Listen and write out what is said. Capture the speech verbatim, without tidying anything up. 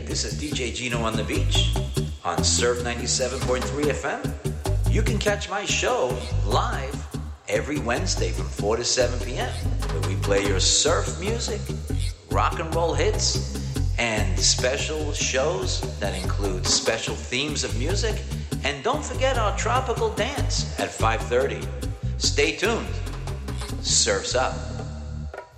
this is D J Gino on the beach on Surf ninety-seven point three F M. You can catch my show live every Wednesday from four to seven p.m. where we play your surf music, rock and roll hits, and special shows that include special themes of music. And don't forget our tropical dance at five thirty. Stay tuned. Surf's up.